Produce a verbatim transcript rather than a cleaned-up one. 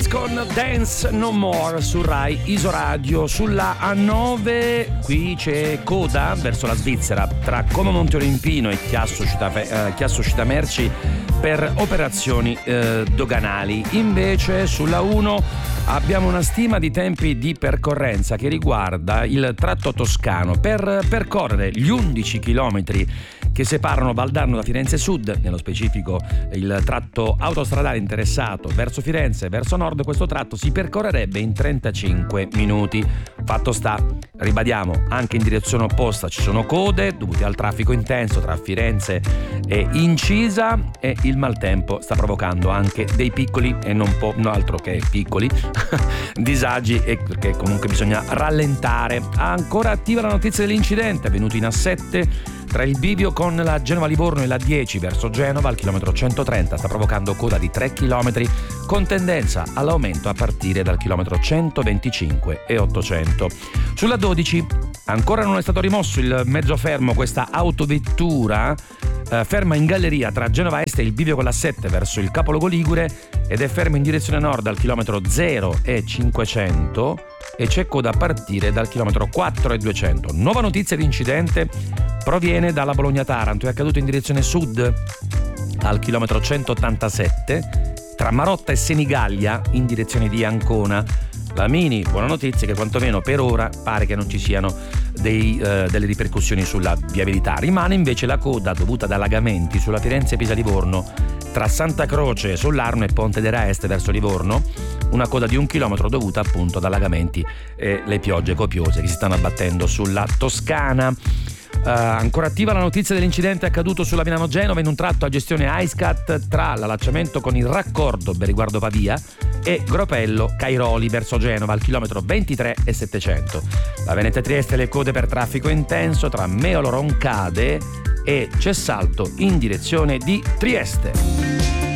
Beatles con Dance No More su Rai Isoradio. Sulla A nove qui c'è coda verso la Svizzera tra Como Monte Olimpino e Chiasso Città, eh, Chiasso Città Merci per operazioni eh, doganali. Invece sulla uno abbiamo una stima di tempi di percorrenza che riguarda il tratto toscano per percorrere gli undici chilometri che separano Valdarno da Firenze Sud, nello specifico il tratto autostradale interessato verso Firenze e verso nord. Questo tratto si percorrerebbe in trentacinque minuti. Fatto sta, ribadiamo, anche in direzione opposta ci sono code dovute al traffico intenso tra Firenze e Incisa, e il maltempo sta provocando anche dei piccoli e non po' no altro che piccoli disagi, e perché comunque bisogna rallentare. Ancora attiva la notizia dell'incidente avvenuto in A sette tra il bivio con la Genova-Livorno e la dieci verso Genova al chilometro centotrenta. Sta provocando coda di tre chilometri con tendenza all'aumento a partire dal chilometro centoventicinque e ottocento. Sulla dodici ancora non è stato rimosso il mezzo fermo, questa autovettura eh, ferma in galleria tra Genova Est e il bivio con la sette verso il capoluogo ligure, ed è ferma in direzione nord al chilometro zero e cinquecento, e c'è coda a partire dal chilometro quattro e duecento. Nuova notizia di incidente proviene dalla Bologna-Taranto, è accaduto in direzione sud al chilometro centottantasette tra Marotta e Senigallia in direzione di Ancona. La mini buona notizia è che quantomeno per ora pare che non ci siano dei, eh, delle ripercussioni sulla viabilità. Rimane invece la coda dovuta ad allagamenti sulla Firenze-Pisa-Livorno tra Santa Croce sull'Arno e Ponte d'Era Est verso Livorno, una coda di un chilometro dovuta appunto ad allagamenti e le piogge copiose che si stanno abbattendo sulla Toscana. Uh, ancora attiva la notizia dell'incidente accaduto sulla Milano Genova in un tratto a gestione ISCAT tra l'allacciamento con il raccordo per riguardo Pavia e Gropello Cairoli verso Genova al chilometro ventitré e settecento. La Veneta Trieste le code per traffico intenso tra Meolo Roncade e Cessalto in direzione di Trieste.